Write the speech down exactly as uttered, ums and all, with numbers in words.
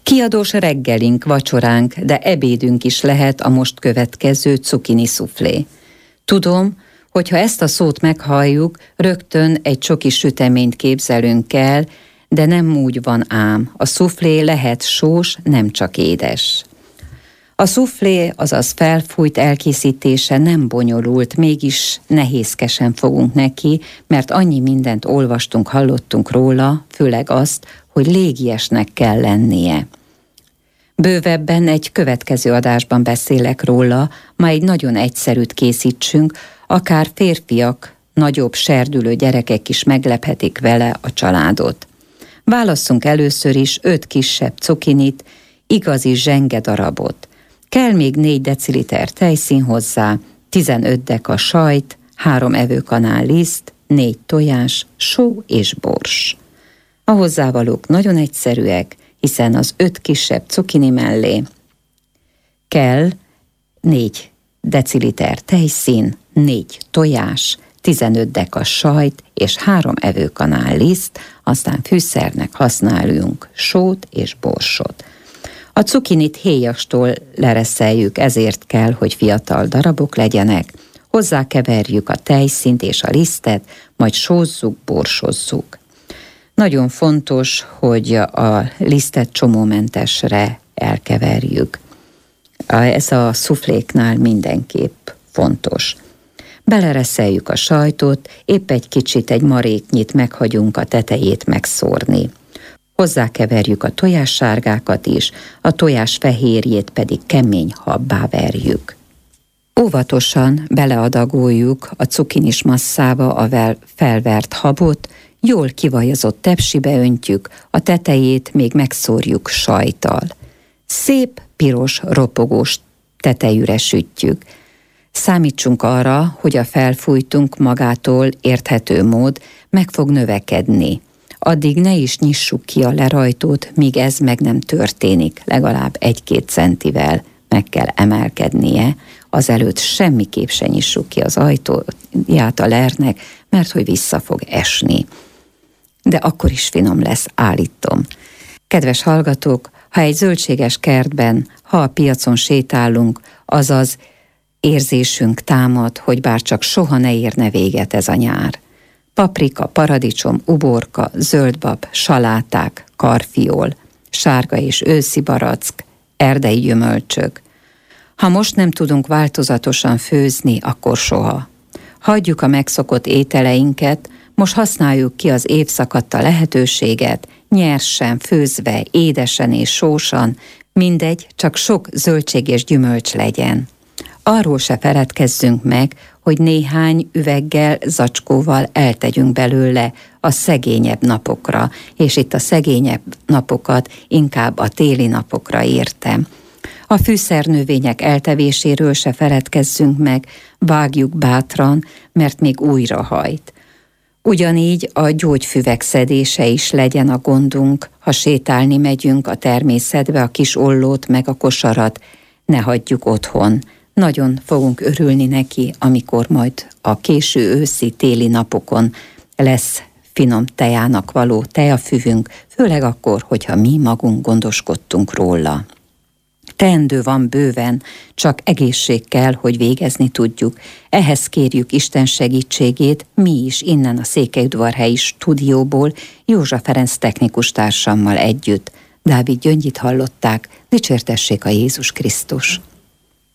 Kiadós reggelink, vacsoránk, de ebédünk is lehet a most következő cukini szuflé. Tudom, hogyha ezt a szót meghalljuk, rögtön egy csoki süteményt képzelünk el, de nem úgy van ám. A szuflé lehet sós, nem csak édes. A szuflé, azaz felfújt elkészítése nem bonyolult, mégis nehézkesen fogunk neki, mert annyi mindent olvastunk, hallottunk róla, főleg azt, hogy légiesnek kell lennie. Bővebben egy következő adásban beszélek róla, ma egy nagyon egyszerűt készítsünk, akár férfiak, nagyobb serdülő gyerekek is meglephetik vele a családot. Válasszunk először is öt kisebb cukinit, igazi zsenge darabot. Kell még négy deciliter tejszín hozzá, tizenöt deka sajt, három evőkanál liszt, négy tojás, só és bors. A hozzávalók nagyon egyszerűek, hiszen az öt kisebb cukini mellé kell négy deciliter tejszín, négy tojás, tizenöt deka sajt és három evőkanál liszt, aztán fűszernek használunk sót és borsot. A cukinit héjastól lereszeljük, ezért kell, hogy fiatal darabok legyenek. Hozzákeverjük a tejszínt és a lisztet, majd sózzuk, borsozzuk. Nagyon fontos, hogy a lisztet csomómentesre elkeverjük. Ez a szufléknál mindenképp fontos. Belereszeljük a sajtot, épp egy kicsit, egy maréknyit meghagyunk a tetejét megszórni. Hozzákeverjük a tojássárgákat is, a tojás fehérjét pedig kemény habbá verjük. Óvatosan beleadagoljuk a cukinis masszába a felvert habot, jól kivajazott tepsibe öntjük, a tetejét még megszórjuk sajttal. Szép, piros, ropogós tetejűre sütjük. Számítsunk arra, hogy a felfújtunk magától érthető mód meg fog növekedni. Addig ne is nyissuk ki a lerajtót, míg ez meg nem történik, legalább egy-két centivel meg kell emelkednie, azelőtt semmiképp se nyissuk ki az ajtóját a lernek, mert hogy vissza fog esni. De akkor is finom lesz, állítom. Kedves hallgatók, ha egy zöldséges kertben, ha a piacon sétálunk, azaz érzésünk támad, hogy bár csak soha ne érne véget ez a nyár. Paprika, paradicsom, uborka, zöldbab, saláták, karfiol, sárga és őszi barack, erdei gyümölcsök. Ha most nem tudunk változatosan főzni, akkor soha. Hagyjuk a megszokott ételeinket, most használjuk ki az évszakadta lehetőséget, nyersen, főzve, édesen és sósan, mindegy, csak sok zöldség és gyümölcs legyen. Arról se feledkezzünk meg, hogy néhány üveggel, zacskóval eltegyünk belőle a szegényebb napokra, és itt a szegényebb napokat inkább a téli napokra értem. A fűszernövények eltevéséről se feledkezzünk meg, vágjuk bátran, mert még újra hajt. Ugyanígy a gyógyfüvek szedése is legyen a gondunk, ha sétálni megyünk a természetbe, a kis ollót meg a kosarat ne hagyjuk otthon. Nagyon fogunk örülni neki, amikor majd a késő őszi téli napokon lesz finom tejának való tejafüvünk, főleg akkor, hogyha mi magunk gondoskodtunk róla. Teendő van bőven, csak egészség kell, hogy végezni tudjuk. Ehhez kérjük Isten segítségét, mi is innen a Székelyudvarhelyi stúdióból, Józsa Ferenc technikus társammal együtt. Dávid Gyöngyit hallották, dicsértessék a Jézus Krisztus!